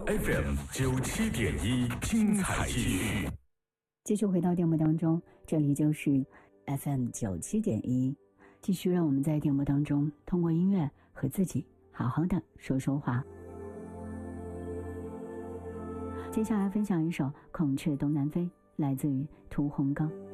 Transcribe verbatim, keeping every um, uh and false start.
F M 九七点一，精彩继续。 继续回到电波当中，这里就是 F M 九七点一，继续让我们在电波当中通过音乐和自己好好的说说话。接下来分享一首《孔雀东南飞》，来自于屠洪刚。